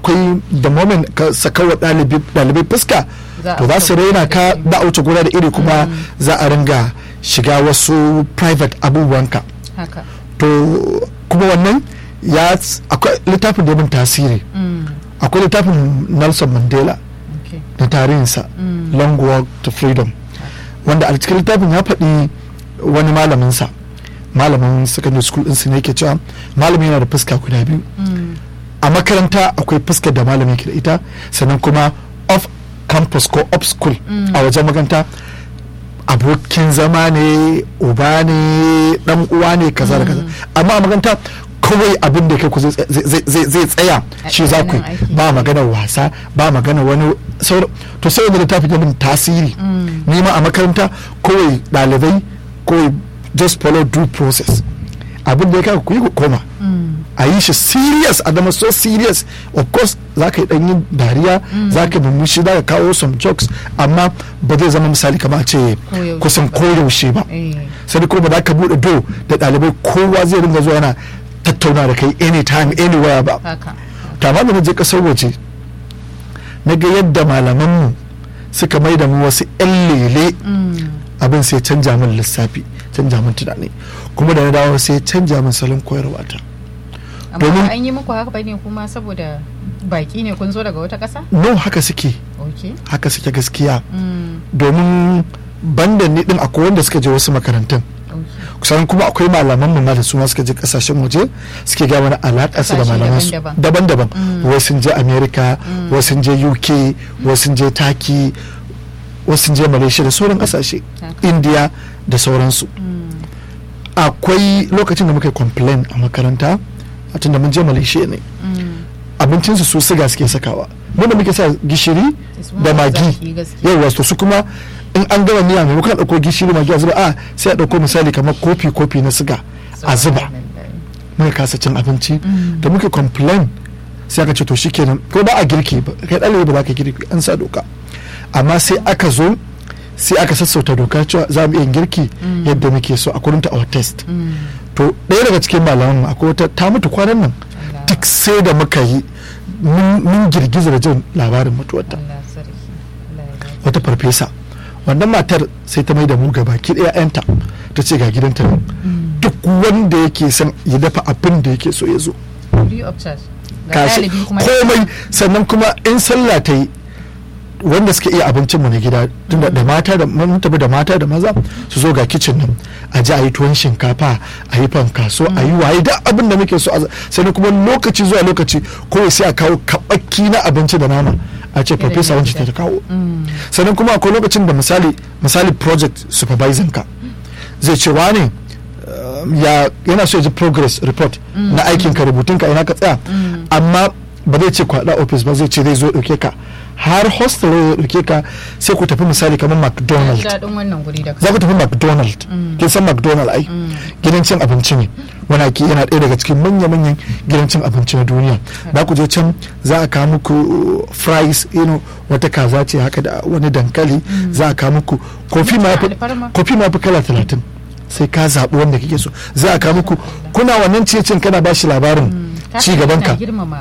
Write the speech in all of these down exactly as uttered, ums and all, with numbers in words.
akwai da moment ka sakawa ɗalibai fuska to za su raina ka da wuce gona da iri kuma za a ringa shiga wasu private abubuwanka to kuma wannan ya akwai littafin da bin tasiri akwai littafin Nelson Mandela da tarihinsa Long Walk to Freedom wanda a cikin littafin ya faɗi wani malaminsa malamin secondary school ɗinsu ne ke cewa malamin yana da fuska guda biyu a makaranta akwai fuskar da malami ke da ita sannan kuma off campus ko off school a wajen makaranta abokin zama ne uba ne dan uwa ne kaza da kaza amma a makaranta kawai abin da kai ku zai tsaya shi za ku ba magana wasa ba magana wani sauran to sai wanda littafi da tasiri ni ma a makaranta kawai ɗalibai kawai just follow due process abin da ya kai ku yi ku koma a yi shi serious a zama so serious of course za ka yi ɗanyi dariya za ka yi shi za ka kawo some jokes amma ba zai zama misali kamar ce kusan koyaushe ba sai kuma ba za ka buɗe do da ɗalibai kowa zai ringa zuwa yana tattauna da kai anytime anywhere ba ta ma da na je kasar waje na ga yadda malamanmu suka mai da mu wasu 'yan lele abin sai canja min lissafi canja min tunani kuma da na dawo sai canja min salon koyarwa ta amma an yi muku haka bane kuma saboda baki ne kun zo daga wata ƙasa? No, haka suke haka suke gaskiya domin banda ni din akwai wanda suka je wasu makarantun kusan kuma akwai malaman mu da su ma suka je kasashen waje suke ga wani alaƙa su da malaman su daban-daban wasu sun je America wasu sun je U K wasu sun je Turkey wasu sun je Malaysia da sauran kasashe India da sauransu akwai lokacin da muka complain a makaranta a tunda mun je Malaysia ne abincinsu su siga suke sakawa mu da muke sa gishiri da magi yawa to su kuma in an gama miya mai muka dauko gishiri magi a zuba a sai a dauko misali kamar kofi kofi na siga a zuba muka kasa cin abinci da muka complain sai aka ce to shikenan ko ba a girki ba kai ɗalibi ba za ka girki an sa doka amma sai aka zo sai aka sassauta doka cewa za mu iya girki yadda muke so a kurinta our test to ɗaya daga cikin malaman mu akwai wata ta mutu kwanan nan duk sai da muka yi mun girgiza da jin labarin mutuwarta wata farfesa wannan matar sai ta mai da mu gaba ki ɗaya yanta ta ce ga gidanta nan duk wanda yake son ya dafa abin da yake so ya zo kashi komai sannan kuma in sallah ta yi wanda suka iya abincin mu na gida tunda da mata da mun tafi da mata da maza su zo ga kitchen nan a ji a yi tuwon shinkafa a yi fankaso a yi waye da abin da muke so sai kuma lokaci zuwa lokaci kawai sai a kawo kabaki na abinci da nama a ce farfesa wanci ta kawo sannan kuma akwai lokacin da misali misali project supervisor ka zai ce wane ya yana so ya ji progress report na aikin ka rubutun ka ina ka tsaya amma ba zai ce kwada office ba zai ce zai zo dauke ka har hostel ya dauke ka sai ku tafi misali kamar McDonald za ku tafi McDonald kin san McDonald ai gidan cin abinci ne wani ke yana ɗaya daga cikin manya-manyan gidan cin abinci na duniya za ku je can za a kawo muku fries you wata kaza ce haka da wani dankali za a kawo muku kofi ma fi kala talatin sai ka zaɓi wanda kake so za a kawo muku kuna wannan ciyacin kana ba shi labarin ci gaban ka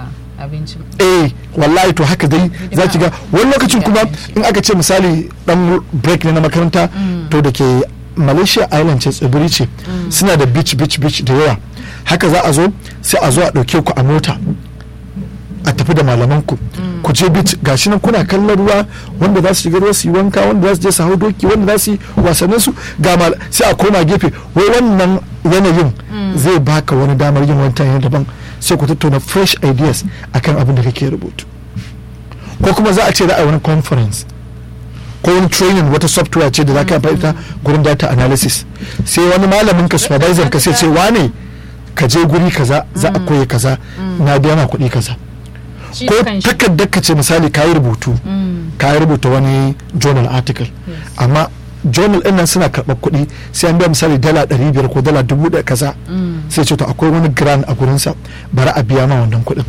eh wallahi to haka dai za ki ga wani lokacin kuma in aka ce misali dan break ne na makaranta to da ke Malaysia Island ce tsibiri ce suna da beach beach beach da yawa haka za a zo sai a zo a ɗauke ku a mota a tafi da malaman ku ku je beach gashi nan kuna kallon ruwa wanda za su shiga ruwa su yi wanka wanda za su je su hau doki wanda za su yi wasannin su ga sai a koma gefe wai wannan yanayin zai baka wani damar yin wani yanayin daban sai ku tattauna fresh ideas akan abin da kake rubutu ko kuma za a ce za a yi wani conference ko wani training wata software ce da za ka amfani ta gurin data analysis sai wani malamin ka supervisor ka sai ce wane ka je guri kaza za a koya kaza na biya ma kuɗi kaza ko takardar ka ce misali ka yi rubutu ka yi rubuta wani journal article amma journal ɗin nan suna karɓar kuɗi sai an biya misali dala ɗari biyar ko dala dubu da kaza sai ce to akwai wani grant a gurinsa bari a biya ma wannan kuɗin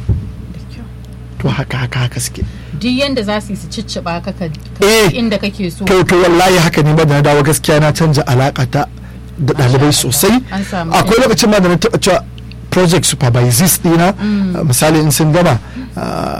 to haka haka haka suke duk yanda za su yi su cicciɓa ka inda kake so to to wallahi haka ne ba da na dawo gaskiya na canja alaƙa ta da ɗalibai sosai akwai lokacin ma da na taɓa cewa project supervisors dina misali in sun gama